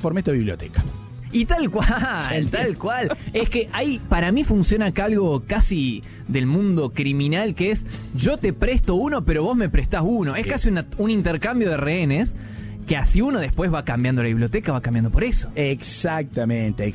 transformé esta biblioteca. Y tal cual. Es que ahí para mí funciona acá algo casi del mundo criminal, que es yo te presto uno, pero vos me prestás uno. Es casi un intercambio de rehenes, que así uno después va cambiando la biblioteca, va cambiando por eso. Exactamente.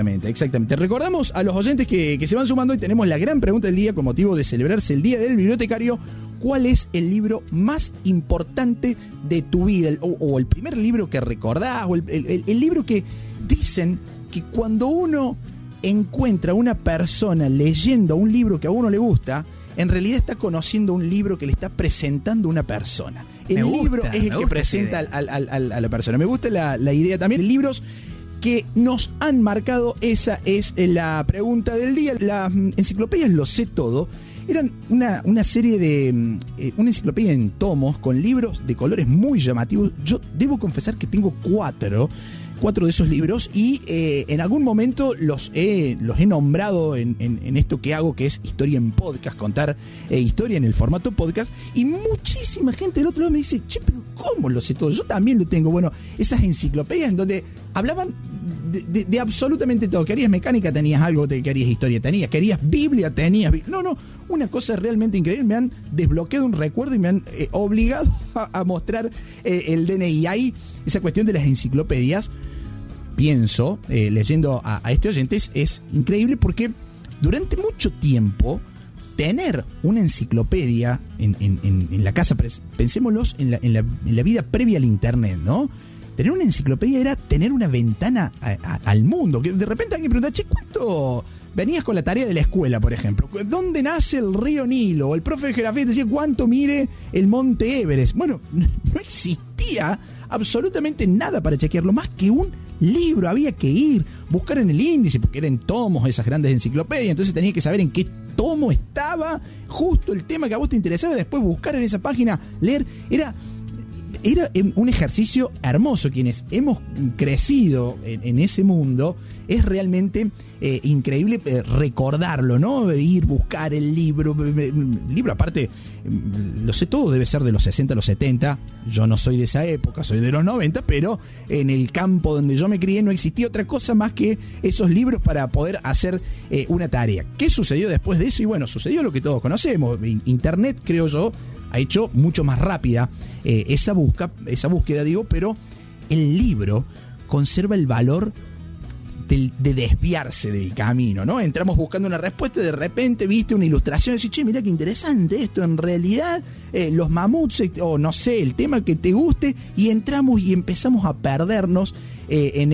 Recordamos a los oyentes que se van sumando y tenemos la gran pregunta del día con motivo de celebrarse el Día del Bibliotecario. ¿Cuál es el libro más importante de tu vida? O el primer libro que recordás, o el libro que dicen que cuando uno encuentra a una persona leyendo un libro que a uno le gusta, en realidad está conociendo un libro que le está presentando una persona. El libro es el que presenta a la persona. Me gusta la idea también de libros que nos han marcado. Esa es la pregunta del día. Las enciclopedias Lo Sé Todo eran una serie de... una enciclopedia en tomos con libros de colores muy llamativos. Yo debo confesar que tengo cuatro de esos libros y en algún momento los he nombrado en esto que hago, que es historia en podcast, contar historia en el formato podcast, y muchísima gente del otro lado me dice, che, pero ¿cómo Lo Sé Todo? Yo también lo tengo. Bueno, esas enciclopedias en donde hablaban de absolutamente todo. Querías mecánica, tenías algo, querías historia, tenías, querías Biblia, tenías... No, una cosa realmente increíble. Me han desbloqueado un recuerdo y me han obligado a mostrar el DNI. Y ahí, esa cuestión de las enciclopedias, pienso, leyendo a este oyente, es increíble porque durante mucho tiempo tener una enciclopedia en la casa, pensémoslos en la vida previa al internet, ¿no? Tener una enciclopedia era tener una ventana al mundo. Que de repente alguien pregunta, che, ¿cuánto venías con la tarea de la escuela, por ejemplo? ¿Dónde nace el río Nilo? O el profe de geografía decía, ¿cuánto mide el monte Everest? Bueno, no existía absolutamente nada para chequearlo, más que un libro. Había que ir, buscar en el índice, porque eran tomos esas grandes enciclopedias, entonces tenía que saber en qué tomo estaba justo el tema que a vos te interesaba, después buscar en esa página, leer. Era un ejercicio hermoso. Quienes hemos crecido en ese mundo, es realmente increíble recordarlo, ¿no? Ir, buscar el libro. Aparte, Lo Sé Todo debe ser de los 60 a los 70. Yo no soy de esa época, soy de los 90, pero en el campo donde yo me crié no existía otra cosa más que esos libros para poder hacer una tarea. ¿Qué sucedió después de eso? Y bueno, sucedió lo que todos conocemos. Internet, creo yo, ha hecho mucho más rápida esa búsqueda, pero el libro conserva el valor de desviarse del camino, ¿no? Entramos buscando una respuesta, de repente viste una ilustración y decís, che, mira qué interesante esto, en realidad los mamuts, o no sé, el tema que te guste, y entramos y empezamos a perdernos en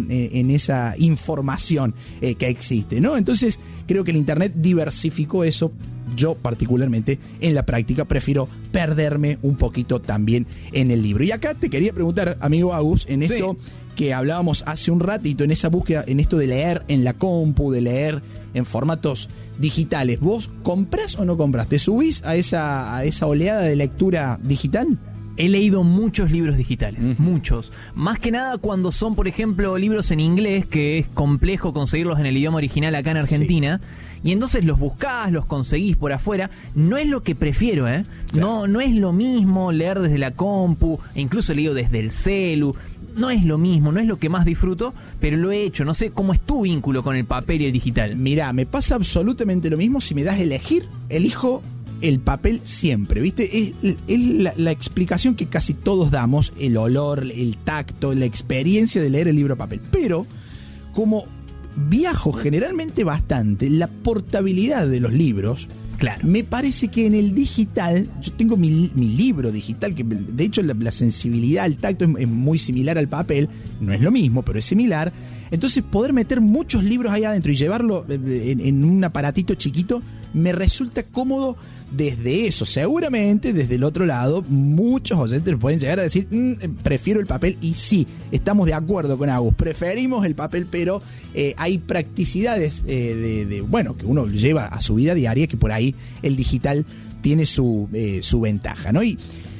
esa información que existe, ¿no? Entonces creo que el internet diversificó eso. Yo particularmente en la práctica prefiero perderme un poquito también en el libro. Y acá te quería preguntar, amigo Agus, en esto que hablábamos hace un ratito, en esa búsqueda, en esto de leer en la compu, de leer en formatos digitales, ¿vos comprás o no comprás? ¿Te subís a esa oleada de lectura digital? He leído muchos libros digitales, muchos. Más que nada cuando son, por ejemplo, libros en inglés, que es complejo conseguirlos en el idioma original acá en Argentina. Sí. Y entonces los buscás, los conseguís por afuera. No es lo que prefiero, ¿eh? Claro. No es lo mismo leer desde la compu, e incluso he leído desde el celu. No es lo mismo, no es lo que más disfruto, pero lo he hecho. No sé cómo es tu vínculo con el papel y el digital. Mirá, me pasa absolutamente lo mismo. Si me das a elegir, elijo el papel siempre, ¿viste? Es la explicación que casi todos damos, el olor, el tacto, la experiencia de leer el libro a papel. Pero, como viajo generalmente bastante, la portabilidad de los libros, claro, me parece que en el digital, yo tengo mi libro digital, que de hecho la sensibilidad, el tacto es muy similar al papel, no es lo mismo, pero es similar. Entonces poder meter muchos libros ahí adentro y llevarlo en un aparatito chiquito me resulta cómodo desde eso. Seguramente desde el otro lado muchos oyentes pueden llegar a decir prefiero el papel, y sí, estamos de acuerdo con Agus, preferimos el papel, pero hay practicidades bueno, que uno lleva a su vida diaria, que por ahí el digital tiene su ventaja, ¿no? Y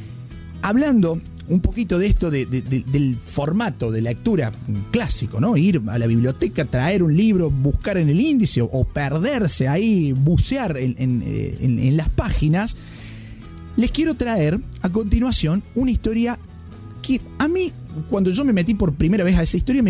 hablando un poquito de esto del formato de lectura clásico, ¿no? Ir a la biblioteca, traer un libro, buscar en el índice o perderse ahí, bucear en las páginas. Les quiero traer a continuación una historia que a mí, cuando yo me metí por primera vez a esa historia,